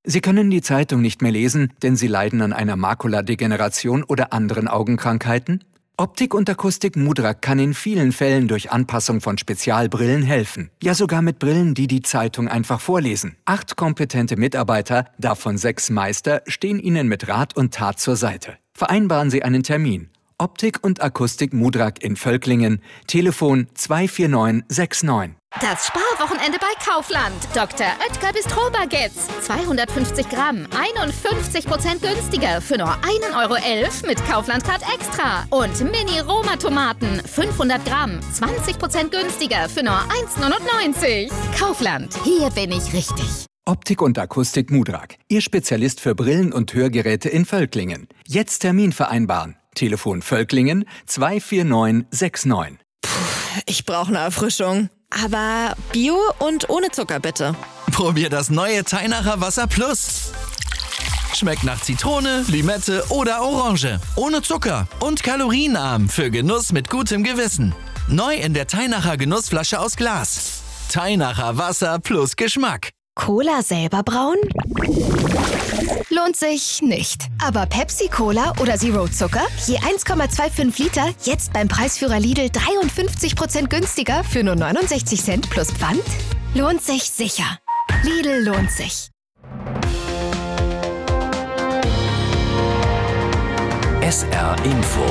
Sie können die Zeitung nicht mehr lesen, denn Sie leiden an einer Makuladegeneration oder anderen Augenkrankheiten? Optik und Akustik Mudrak kann in vielen Fällen durch Anpassung von Spezialbrillen helfen. Ja, sogar mit Brillen, die die Zeitung einfach vorlesen. 8 kompetente Mitarbeiter, davon 6 Meister, stehen Ihnen mit Rat und Tat zur Seite. Vereinbaren Sie einen Termin. Optik und Akustik Mudrak in Völklingen. Telefon 24969. Das Sparwochenende bei Kaufland. Dr. Oetker Bistro-Baguettes. 250 Gramm, 51% günstiger für nur 1,11 € mit Kaufland Card Extra. Und Mini-Roma-Tomaten, 500 Gramm, 20% günstiger für nur 1,99 €. Kaufland, hier bin ich richtig. Optik und Akustik Mudrak. Ihr Spezialist für Brillen und Hörgeräte in Völklingen. Jetzt Termin vereinbaren. Telefon Völklingen 24969. Ich brauche eine Erfrischung. Aber Bio und ohne Zucker, bitte. Probier das neue Teinacher Wasser Plus. Schmeckt nach Zitrone, Limette oder Orange. Ohne Zucker und kalorienarm für Genuss mit gutem Gewissen. Neu in der Teinacher Genussflasche aus Glas. Teinacher Wasser plus Geschmack. Cola selber brauen? Lohnt sich nicht. Aber Pepsi-Cola oder Zero Zucker? Je 1,25 Liter, jetzt beim Preisführer Lidl 53% günstiger für nur 69 Cent plus Pfand? Lohnt sich sicher. Lidl lohnt sich. SR Info.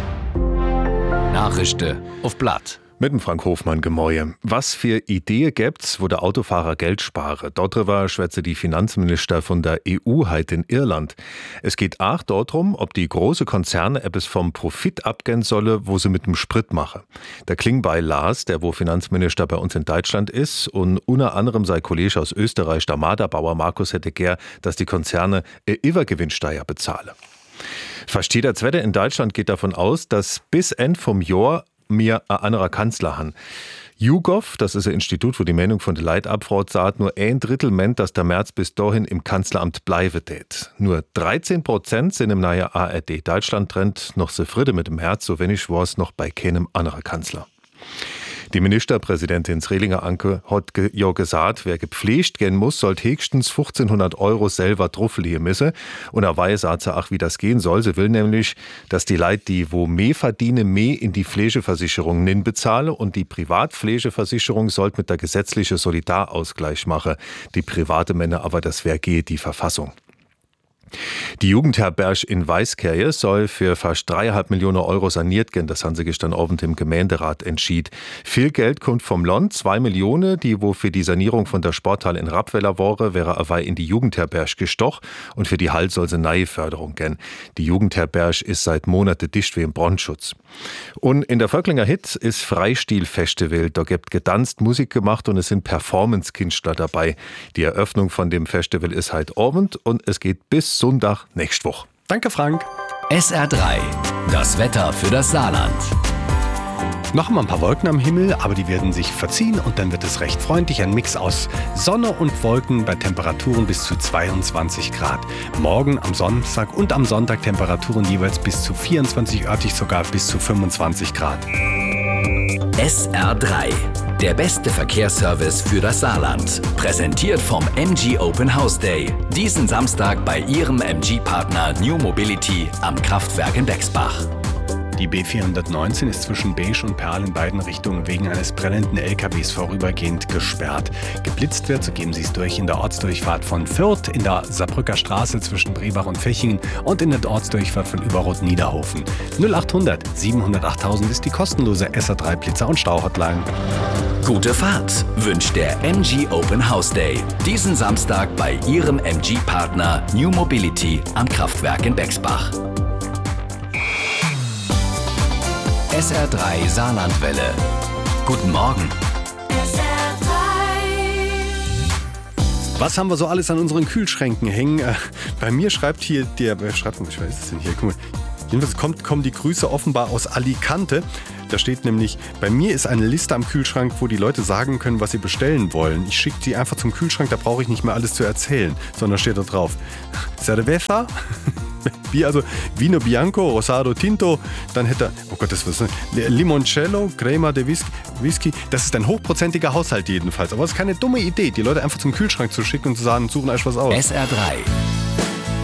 Nachrichten auf Blatt. Mit dem Frank Hofmann Gemäue. Was für Ideen gibt's, wo der Autofahrer Geld spare? Darüber schwätze die Finanzminister von der EU heute in Irland. Es geht auch darum, ob die große Konzerne etwas vom Profit abgehen solle, wo sie mit dem Sprit machen. Der Klingbeil Lars, der wo Finanzminister bei uns in Deutschland ist, und unter anderem sein Kollege aus Österreich, der Marderbauer Markus, hätte gern, dass die Konzerne eine Übergewinnsteuer bezahlen. Fast jeder Zweite in Deutschland geht davon aus, dass bis Ende vom Jahr mir ein anderer Kanzler han. YouGov, das ist ein Institut, wo die Meinung von der Leute abfragt, sagt, nur 1/3 meint, dass der Merz bis dahin im Kanzleramt bleiben tät. Nur 13% sind im neuen ARD Deutschland-Trend noch zufrieden mit dem Merz, so wenig war es noch bei keinem anderen Kanzler. Die Ministerpräsidentin Srelinger Anke hat ja gesagt, wer gepflegt gehen muss, sollte höchstens 1500 € selber drauflegen müssen. Und er weiß, sagt sie auch, wie das gehen soll. Sie will nämlich, dass die Leute, die wo mehr verdienen, mehr in die Pflegeversicherung bezahlen, und die Privatpflegeversicherung sollte mit der gesetzlichen Solidarausgleich machen. Die private Männer aber, das wäre die Verfassung. Die Jugendherberge in Weißkirche soll für fast 3,5 Millionen € saniert gehen. Das haben sie gestern Abend im Gemeinderat entschieden. Viel Geld kommt vom Land, 2 Millionen, die wo für die Sanierung von der Sporthalle in Rappweller wäre, wäre aber in die Jugendherberge gestochen, und für die Halle soll sie neue Förderung gehen. Die Jugendherberge ist seit Monaten dicht wie im Brandschutz. Und in der Völklinger Hit ist Freistil-Festival. Da gibt getanzt, Musik gemacht und es sind Performance-Künstler dabei. Die Eröffnung von dem Festival ist heute Abend und es geht bis Sonntag nächste Woche. Danke, Frank. SR3. Das Wetter für das Saarland. Noch mal ein paar Wolken am Himmel, aber die werden sich verziehen und dann wird es recht freundlich. Ein Mix aus Sonne und Wolken bei Temperaturen bis zu 22 Grad. Morgen am Samstag und am Sonntag Temperaturen jeweils bis zu 24, örtlich sogar bis zu 25 Grad. SR3. Der beste Verkehrsservice für das Saarland. Präsentiert vom MG Open House Day. Diesen Samstag bei Ihrem MG-Partner New Mobility am Kraftwerk in Bexbach. Die B419 ist zwischen Beige und Perl in beiden Richtungen wegen eines brennenden LKWs vorübergehend gesperrt. Geblitzt wird, so geben Sie es durch in der Ortsdurchfahrt von Fürth, in der Saarbrücker Straße zwischen Brebach und Fechingen und in der Ortsdurchfahrt von Überrot-Niederhofen. 0800 700 8000 ist die kostenlose SR3 Blitzer- und Stau-Hotline. Gute Fahrt wünscht der MG Open House Day. Diesen Samstag bei Ihrem MG-Partner New Mobility am Kraftwerk in Bexbach. SR3 Saarlandwelle. Guten Morgen. Was haben wir so alles an unseren Kühlschränken hängen? Bei mir schreibt hier wer schreibt, was ist das denn hier? Guck mal. Jedenfalls kommen die Grüße offenbar aus Alicante. Da steht nämlich, bei mir ist eine Liste am Kühlschrank, wo die Leute sagen können, was sie bestellen wollen. Ich schicke die einfach zum Kühlschrank, da brauche ich nicht mehr alles zu erzählen. Sondern steht da drauf, Cerveza, Bier, also Vino Bianco, Rosado Tinto, dann hätte er, oh Gott, das ist Limoncello, Crema de Whisky. Das ist ein hochprozentiger Haushalt jedenfalls. Aber es ist keine dumme Idee, die Leute einfach zum Kühlschrank zu schicken und zu sagen, suchen euch was aus. SR3